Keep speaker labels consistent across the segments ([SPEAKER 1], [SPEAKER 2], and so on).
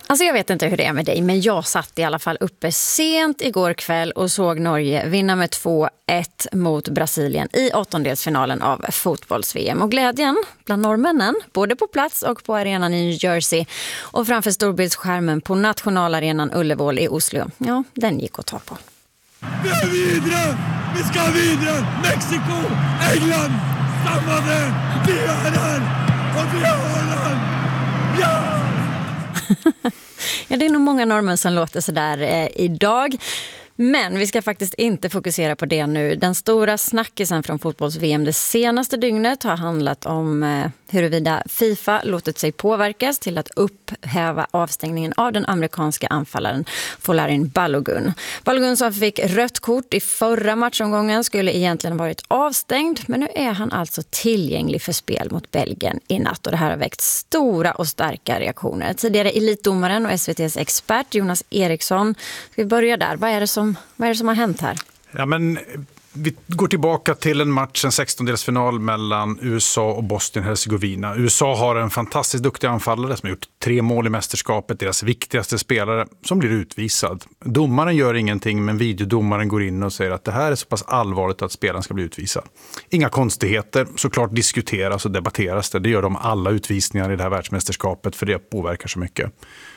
[SPEAKER 1] Alltså jag vet inte hur det är med dig, men jag satt i alla fall uppe sent igår kväll och såg Norge vinna med 2-1 mot Brasilien i åttondelsfinalen av fotbolls-VM. Och glädjen bland norrmännen, både på plats och på arenan i New Jersey och framför storbildsskärmen på nationalarenan Ullevål i Oslo, ja, den gick att ta på.
[SPEAKER 2] Vi är vidare! Vi ska vidare! Mexiko! England! Samlade! Vi är där! Och vi har den! Ja!
[SPEAKER 1] Ja, det är nog många norrmän som låter så där idag. Men vi ska faktiskt inte fokusera på det nu. Den stora snackisen från fotbolls-VM det senaste dygnet har handlat om huruvida FIFA låtit sig påverkas till att upphäva avstängningen av den amerikanska anfallaren Folarin Balogun. Balogun som fick rött kort i förra matchomgången skulle egentligen varit avstängd, men nu är han alltså tillgänglig för spel mot Belgien i natt och det här har väckt stora och starka reaktioner. Tidigare elitdomaren och SVT:s expert Jonas Eriksson, ska vi börja där? Vad är det som har hänt här?
[SPEAKER 3] Ja, men vi går tillbaka till en match, en 16-delsfinal mellan USA och Bosnien-Hercegovina. USA har en fantastiskt duktig anfallare som har gjort 3 mål i mästerskapet, deras viktigaste spelare som blir utvisad. Domaren gör ingenting, men videodomaren går in och säger att det här är så pass allvarligt att spelaren ska bli utvisad. Inga konstigheter, såklart diskuteras och debatteras det. Det gör de alla utvisningar i det här världsmästerskapet, för det påverkar så mycket.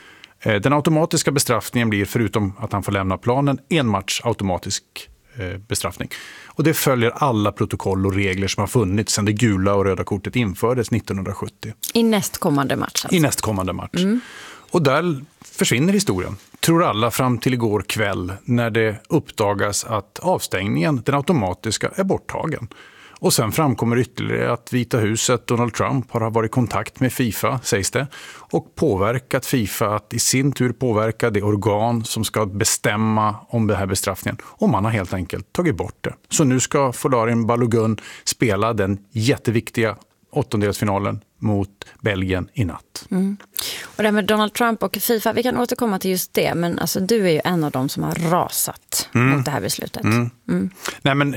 [SPEAKER 3] Den automatiska bestraffningen blir, förutom att han får lämna planen, en match automatisk bestraffning. Och det följer alla protokoll och regler som har funnits sedan det gula och röda kortet infördes 1970.
[SPEAKER 1] I nästkommande match alltså.
[SPEAKER 3] I nästkommande match. Och där försvinner historien, tror alla, fram till igår kväll när det uppdagas att avstängningen, den automatiska, är borttagen. Och sen framkommer ytterligare att Vita huset, Donald Trump, har varit i kontakt med FIFA, sägs det, och påverkat FIFA att i sin tur påverka det organ som ska bestämma om det här bestraffningen. Och man har helt enkelt tagit bort det. Så nu ska Folarin Balogun spela den jätteviktiga åttondelsfinalen mot Belgien i natt.
[SPEAKER 1] Och det med Donald Trump och FIFA, vi kan återkomma till just det, men alltså, du är ju en av dem som har rasat mot det här beslutet.
[SPEAKER 3] Nej, men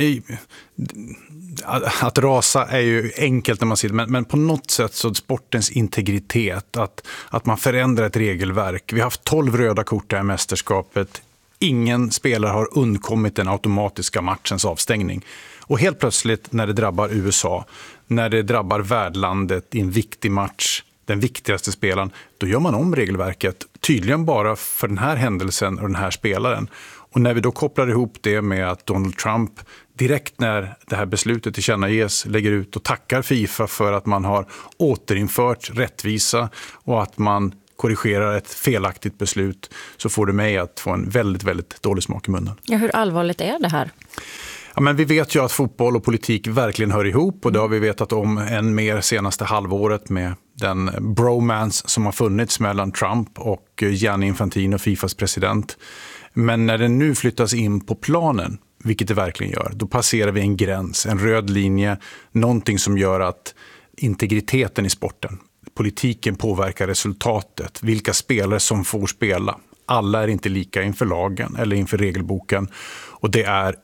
[SPEAKER 3] att rasa är ju enkelt när man ser det, men på något sätt så sportens integritet, att man förändrar ett regelverk. Vi har haft 12 röda kort här i mästerskapet. Ingen spelare har undkommit den automatiska matchens avstängning. Och helt plötsligt när det drabbar USA, när det drabbar värdlandet i en viktig match, den viktigaste spelaren, då gör man om regelverket. Tydligen bara för den här händelsen och den här spelaren. Och när vi då kopplar ihop det med att Donald Trump direkt när det här beslutet tillkännages lägger ut och tackar FIFA för att man har återinfört rättvisa och att man korrigerar ett felaktigt beslut, så får det mig att få en väldigt, väldigt dålig smak i munnen.
[SPEAKER 1] Ja, hur allvarligt är det här?
[SPEAKER 3] Ja, men vi vet ju att fotboll och politik verkligen hör ihop, och det har vi vetat om än mer senaste halvåret med den bromance som har funnits mellan Trump och Gianni Infantino, FIFAs president. Men när den nu flyttas in på planen, vilket det verkligen gör, då passerar vi en gräns, en röd linje, någonting som gör att integriteten i sporten, politiken påverkar resultatet, vilka spelare som får spela. Alla är inte lika inför lagen eller inför regelboken, och det är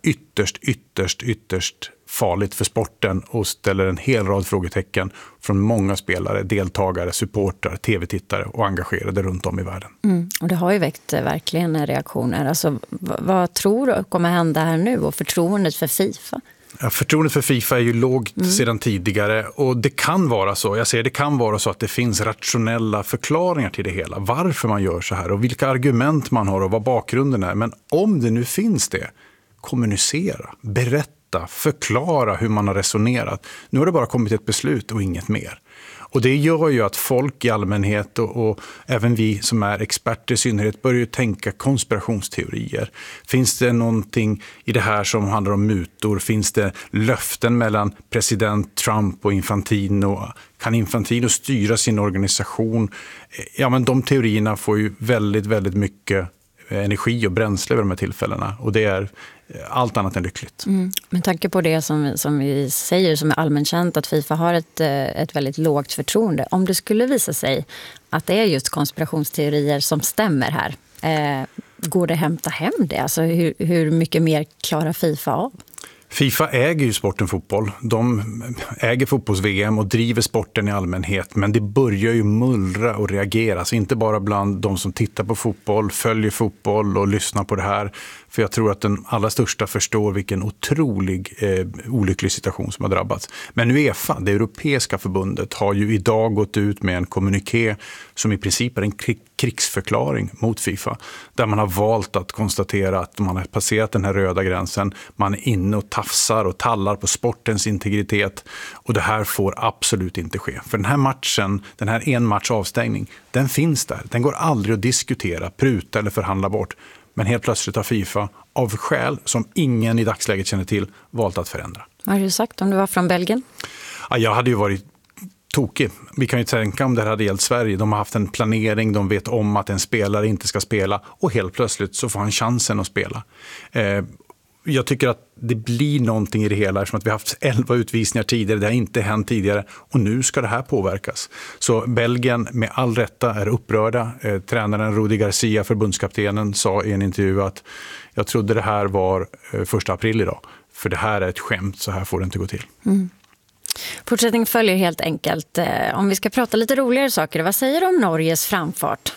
[SPEAKER 3] ytterst farligt för sporten och ställer en hel rad frågetecken från många spelare, deltagare, supportrar, tv-tittare och engagerade runt om i världen.
[SPEAKER 1] Och det har ju väckt verkligen reaktioner. Alltså, vad tror du kommer hända här nu, och förtroendet för FIFA?
[SPEAKER 3] Ja, förtroendet för FIFA är ju lågt sedan tidigare, och det kan vara så, det kan vara så att det finns rationella förklaringar till det hela. Varför man gör så här och vilka argument man har och vad bakgrunden är. Men om det nu finns det, kommunicera, berätta, förklara hur man har resonerat. Nu har det bara kommit ett beslut och inget mer. Och det gör ju att folk i allmänhet och även vi som är experter i synnerhet börjar tänka konspirationsteorier. Finns det någonting i det här som handlar om mutor? Finns det löften mellan president Trump och Infantino? Kan Infantino styra sin organisation? Ja, men de teorierna får ju väldigt, väldigt mycket energi och bränsle vid de här tillfällena, och det är allt annat än lyckligt.
[SPEAKER 1] Med tanke på det som vi säger, som är allmänt känt, att FIFA har ett väldigt lågt förtroende. Om det skulle visa sig att det är just konspirationsteorier som stämmer här, går det hämta hem det? Alltså hur mycket mer klarar FIFA av?
[SPEAKER 3] Fifa äger ju sporten fotboll. De äger fotbolls-VM och driver sporten i allmänhet. Men det börjar ju mullra och reagera. Så inte bara bland de som tittar på fotboll, följer fotboll och lyssnar på det här. För jag tror att den allra största förstår vilken otrolig olycklig situation som har drabbats. Men UEFA, det europeiska förbundet, har ju idag gått ut med en kommuniké som i princip är en krigsförklaring mot FIFA. Där man har valt att konstatera att man har passerat den här röda gränsen. Man är inne och tafsar och tallar på sportens integritet. Och det här får absolut inte ske. För den här matchen, den här en match avstängning, den finns där. Den går aldrig att diskutera, pruta eller förhandla bort. Men helt plötsligt har FIFA av skäl som ingen i dagsläget känner till valt att förändra.
[SPEAKER 1] Vad har du sagt om du var från Belgien?
[SPEAKER 3] Ja, jag hade ju varit tokig. Vi kan ju tänka om det hade gällt Sverige. De har haft en planering, de vet om att en spelare inte ska spela och helt plötsligt så får han chansen att spela. Jag tycker att det blir någonting i det hela eftersom att vi har haft 11 utvisningar tidigare, det har inte hänt tidigare och nu ska det här påverkas. Så Belgien med all rätta är upprörda. Tränaren Rudi Garcia, förbundskaptenen, sa i en intervju att jag trodde det här var 1 april idag. För det här är ett skämt, så här får det inte gå till.
[SPEAKER 1] Mm. Fortsättning följer helt enkelt. Om vi ska prata lite roligare saker, vad säger du om Norges framfart?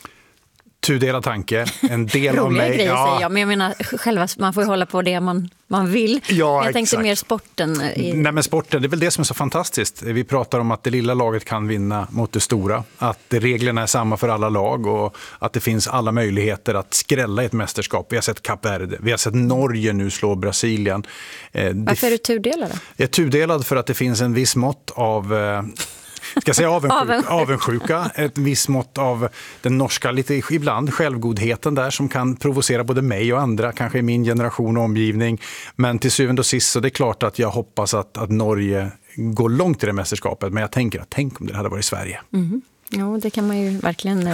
[SPEAKER 3] Tudelad tanke, en del av mig.
[SPEAKER 1] Grejer, säger jag, men jag menar själva, man får ju hålla på det man vill.
[SPEAKER 3] Ja,
[SPEAKER 1] jag tänkte mer sporten.
[SPEAKER 3] Nej, men sporten, det är väl det som är så fantastiskt. Vi pratar om att det lilla laget kan vinna mot det stora. Att reglerna är samma för alla lag och att det finns alla möjligheter att skrälla ett mästerskap. Vi har sett Kap Verde, vi har sett Norge nu slå Brasilien.
[SPEAKER 1] Varför är du tudelad då?
[SPEAKER 3] Jag är tudelad för att det finns en viss mått av... Ska jag säga avundsjuka, ett visst mått av den norska, lite ibland självgodheten där som kan provocera både mig och andra, kanske i min generation och omgivning. Men till syvende och sist så det är klart att jag hoppas att Norge går långt i det mästerskapet. Men jag tänker att tänk om det hade varit Sverige.
[SPEAKER 1] Mm. Jo, det kan man ju verkligen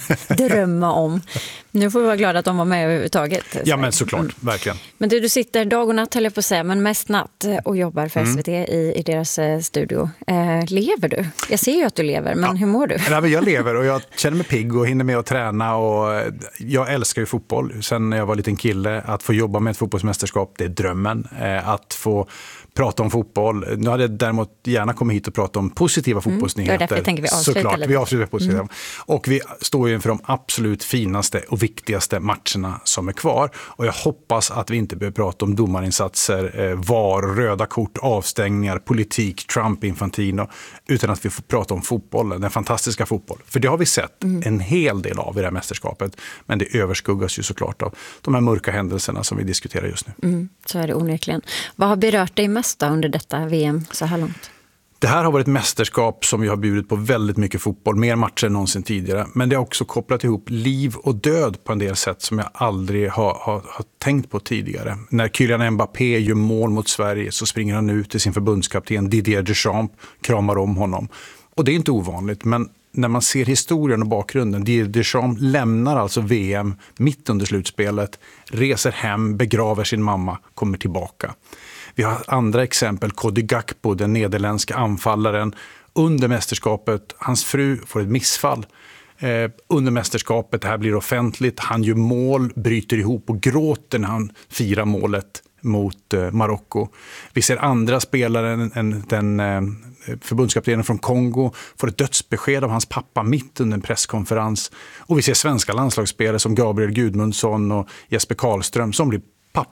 [SPEAKER 1] drömma om. Nu får vi vara glada att de var med överhuvudtaget.
[SPEAKER 3] Ja, men såklart, verkligen.
[SPEAKER 1] Men du sitter dag och natt, höll jag på att säga, men mest natt och jobbar för SVT i deras studio. Lever du? Jag ser ju att du lever, men hur mår du?
[SPEAKER 3] Nej, men jag lever och jag känner mig pigg och hinner med att träna. Och jag älskar ju fotboll. Sen när jag var liten kille, att få jobba med ett fotbollsmästerskap, det är drömmen. Att få prata om fotboll. Nu hade jag däremot gärna kommit hit och prata om positiva fotbollsnyheter.
[SPEAKER 1] Det är därför jag tänker vi avslutar
[SPEAKER 3] såklart,
[SPEAKER 1] lite.
[SPEAKER 3] Vi avslutar positiva. Och vi står ju inför de absolut finaste och viktigaste matcherna som är kvar. Och jag hoppas att vi inte behöver prata om domarinsatser, VAR, röda kort, avstängningar, politik, Trump, Infantino. Utan att vi får prata om fotbollen, den fantastiska fotboll. För det har vi sett en hel del av i det här mästerskapet. Men det överskuggas ju såklart av de här mörka händelserna som vi diskuterar just nu.
[SPEAKER 1] Så är det onekligen. Vad har berört dig mest under detta VM så här långt?
[SPEAKER 3] Det här har varit ett mästerskap som vi har bjudit på väldigt mycket fotboll, mer matcher än någonsin tidigare. Men det har också kopplat ihop liv och död på en del sätt som jag aldrig har tänkt på tidigare. När Kylian Mbappé gör mål mot Sverige så springer han ut till sin förbundskapten Didier Deschamps, kramar om honom. Och det är inte ovanligt, men när man ser historien och bakgrunden, Didier Deschamps lämnar alltså VM mitt under slutspelet, reser hem, begraver sin mamma, kommer tillbaka. Vi har andra exempel, Cody Gakpo, den nederländska anfallaren. Under mästerskapet, hans fru får ett missfall. Under mästerskapet, det här blir offentligt. Han gör mål, bryter ihop och gråter när han firar målet mot Marocko. Vi ser andra spelare, den förbundskaptenen från Kongo får ett dödsbesked av hans pappa mitt under en presskonferens. Och vi ser svenska landslagsspelare som Gabriel Gudmundsson och Jesper Karlström som blir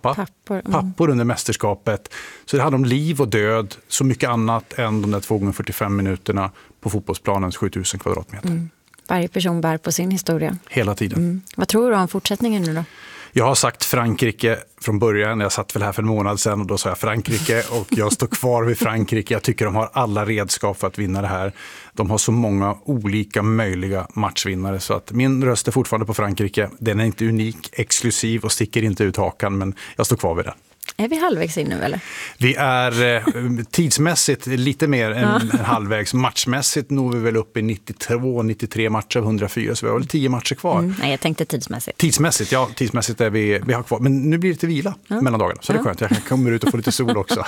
[SPEAKER 3] pappor under mästerskapet. Så det handlar om liv och död, så mycket annat än de där 2 gånger 45 minuterna på fotbollsplanens 7000 kvadratmeter.
[SPEAKER 1] Varje person bär på sin historia.
[SPEAKER 3] Hela tiden.
[SPEAKER 1] Vad tror du om fortsättningen nu då?
[SPEAKER 3] Jag har sagt Frankrike från början. Jag satt väl här för en månad sedan och då sa jag Frankrike och jag står kvar vid Frankrike. Jag tycker de har alla redskap för att vinna det här. De har så många olika möjliga matchvinnare så att min röst är fortfarande på Frankrike. Den är inte unik, exklusiv och sticker inte ut hakan, men jag står kvar vid det.
[SPEAKER 1] Är vi halvvägs in nu eller?
[SPEAKER 3] Vi är tidsmässigt lite mer än halvvägs. Matchmässigt når vi väl upp i 92-93 matcher av 104, så vi har väl 10 matcher kvar.
[SPEAKER 1] Nej, jag tänkte tidsmässigt.
[SPEAKER 3] Tidsmässigt är vi har kvar. Men nu blir det lite vila mellan dagarna, så det är skönt. Jag kommer ut och får lite sol också.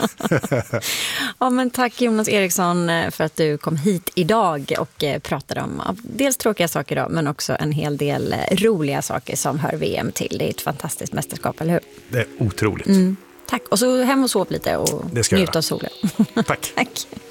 [SPEAKER 1] Ja, men tack Jonas Eriksson för att du kom hit idag och pratade om dels tråkiga saker då, men också en hel del roliga saker som hör VM till. Det är ett fantastiskt mästerskap, eller hur?
[SPEAKER 3] Det är otroligt.
[SPEAKER 1] Tack. Och så hem och sov lite och
[SPEAKER 3] Det ska jag
[SPEAKER 1] njut
[SPEAKER 3] göra.
[SPEAKER 1] av solen.
[SPEAKER 3] Tack.
[SPEAKER 1] Tack.